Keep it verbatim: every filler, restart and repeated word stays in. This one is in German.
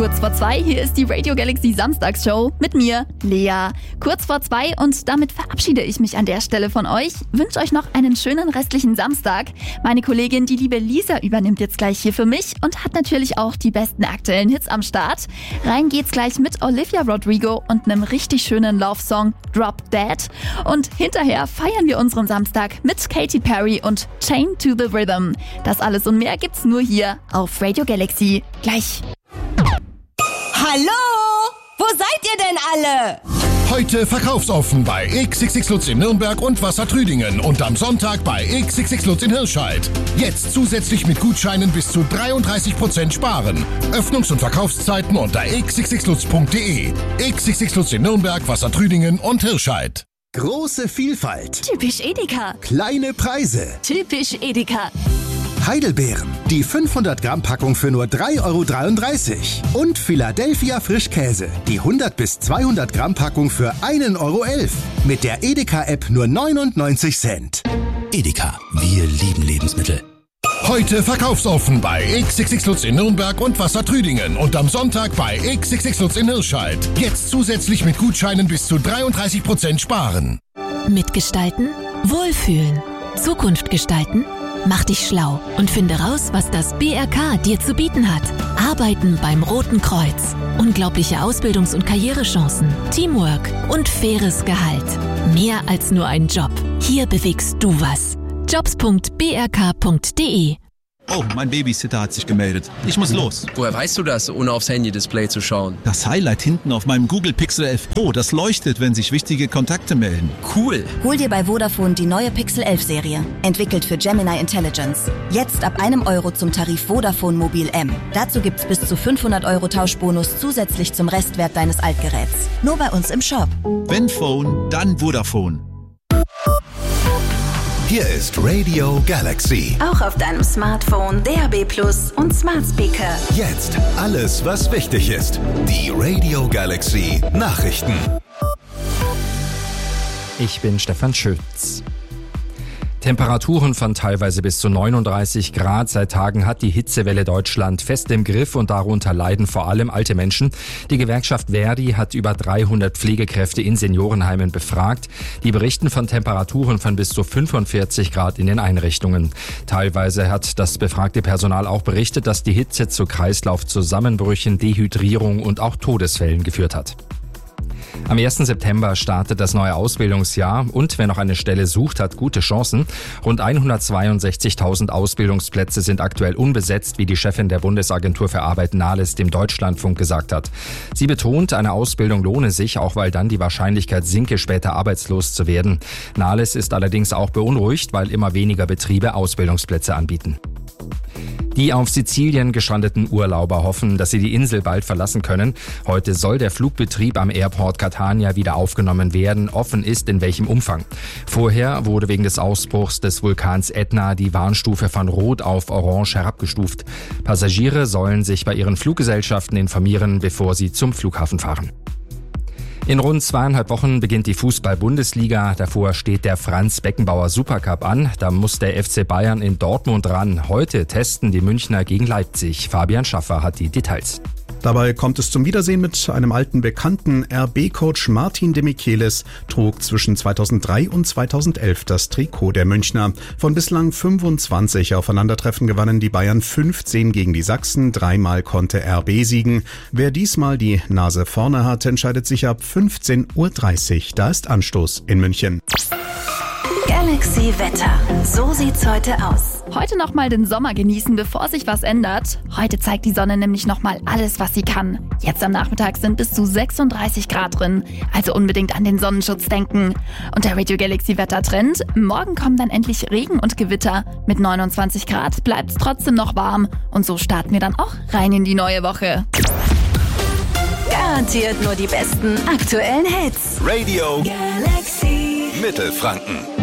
Kurz vor zwei, hier ist die Radio Galaxy Samstagsshow mit mir, Lea. Kurz vor zwei und damit verabschiede ich mich an der Stelle von euch. Wünsche euch noch einen schönen restlichen Samstag. Meine Kollegin, die liebe Lisa, übernimmt jetzt gleich hier für mich und hat natürlich auch die besten aktuellen Hits am Start. Rein geht's gleich mit Olivia Rodrigo und einem richtig schönen Love-Song Drop Dead. Und hinterher feiern wir unseren Samstag mit Katy Perry und Chain to the Rhythm. Das alles und mehr gibt's nur hier auf Radio Galaxy. Gleich. Hallo? Wo seid ihr denn alle? Heute verkaufsoffen bei X X X Lutz in Nürnberg und Wassertrüdingen und am Sonntag bei X X X Lutz in Hirscheid. Jetzt zusätzlich mit Gutscheinen bis zu dreiunddreißig Prozent sparen. Öffnungs- und Verkaufszeiten unter x x x lutz punkt de. X X X Lutz in Nürnberg, Wassertrüdingen und Hirscheid. Große Vielfalt. Typisch Edeka. Kleine Preise. Typisch Edeka. Heidelbeeren. Die fünfhundert Gramm Packung für nur drei Euro dreiunddreißig. Und Philadelphia Frischkäse. Die hundert bis zweihundert Gramm Packung für ein Euro elf. Mit der Edeka-App nur neunundneunzig Cent. Edeka, wir lieben Lebensmittel. Heute verkaufsoffen bei X X X Lutz in Nürnberg und Wassertrüdingen und am Sonntag bei X X X Lutz in Hirscheid. Jetzt zusätzlich mit Gutscheinen bis zu dreiunddreißig Prozent sparen. Mitgestalten, wohlfühlen, Zukunft gestalten. Mach dich schlau und finde raus, was das B R K dir zu bieten hat. Arbeiten beim Roten Kreuz. Unglaubliche Ausbildungs- und Karrierechancen, Teamwork und faires Gehalt. Mehr als nur ein Job. Hier bewegst du was. jobs punkt b r k punkt de. Oh, mein Babysitter hat sich gemeldet. Ich muss los. Woher weißt du das, ohne aufs Handy-Display zu schauen? Das Highlight hinten auf meinem Google Pixel elf Pro, das leuchtet, wenn sich wichtige Kontakte melden. Cool. Hol dir bei Vodafone die neue Pixel elf Serie. Entwickelt für Gemini Intelligence. Jetzt ab einem Euro zum Tarif Vodafone Mobil M. Dazu gibt's bis zu fünfhundert Euro Tauschbonus zusätzlich zum Restwert deines Altgeräts. Nur bei uns im Shop. Wenn Phone, dann Vodafone. Hier ist Radio Galaxy. Auch auf deinem Smartphone, D A B Plus und Smart Speaker. Jetzt alles, was wichtig ist. Die Radio Galaxy Nachrichten. Ich bin Stefan Schütz. Temperaturen von teilweise bis zu neununddreißig Grad. Seit Tagen hat die Hitzewelle Deutschland fest im Griff und darunter leiden vor allem alte Menschen. Die Gewerkschaft Verdi hat über dreihundert Pflegekräfte in Seniorenheimen befragt. Die berichten von Temperaturen von bis zu fünfundvierzig Grad in den Einrichtungen. Teilweise hat das befragte Personal auch berichtet, dass die Hitze zu Kreislaufzusammenbrüchen, Dehydrierung und auch Todesfällen geführt hat. Am ersten September startet das neue Ausbildungsjahr und wer noch eine Stelle sucht, hat gute Chancen. Rund hundertzweiundsechzigtausend Ausbildungsplätze sind aktuell unbesetzt, wie die Chefin der Bundesagentur für Arbeit Nahles dem Deutschlandfunk gesagt hat. Sie betont, eine Ausbildung lohne sich, auch weil dann die Wahrscheinlichkeit sinke, später arbeitslos zu werden. Nahles ist allerdings auch beunruhigt, weil immer weniger Betriebe Ausbildungsplätze anbieten. Die auf Sizilien gestrandeten Urlauber hoffen, dass sie die Insel bald verlassen können. Heute soll der Flugbetrieb am Airport Catania wieder aufgenommen werden. Offen ist, in welchem Umfang. Vorher wurde wegen des Ausbruchs des Vulkans Etna die Warnstufe von Rot auf Orange herabgestuft. Passagiere sollen sich bei ihren Fluggesellschaften informieren, bevor sie zum Flughafen fahren. In rund zweieinhalb Wochen beginnt die Fußball-Bundesliga. Davor steht der Franz-Beckenbauer-Supercup an. Da muss der F C Bayern in Dortmund ran. Heute testen die Münchner gegen Leipzig. Fabian Schaffer hat die Details. Dabei kommt es zum Wiedersehen mit einem alten Bekannten. R B-Coach Martin de Michelis trug zwischen zweitausenddrei und zweitausendelf das Trikot der Münchner. Von bislang fünfundzwanzig Aufeinandertreffen gewannen die Bayern fünfzehn gegen die Sachsen. Dreimal konnte R B siegen. Wer diesmal die Nase vorne hat, entscheidet sich ab fünfzehn Uhr dreißig. Da ist Anstoß in München. Galaxy Wetter. So sieht's heute aus. Heute nochmal den Sommer genießen, bevor sich was ändert. Heute zeigt die Sonne nämlich nochmal alles, was sie kann. Jetzt am Nachmittag sind bis zu sechsunddreißig Grad drin. Also unbedingt an den Sonnenschutz denken. Und der Radio Galaxy Wettertrend. Morgen kommen dann endlich Regen und Gewitter. Mit neunundzwanzig Grad bleibt's trotzdem noch warm. Und so starten wir dann auch rein in die neue Woche. Garantiert nur die besten aktuellen Hits. Radio Galaxy Mittelfranken.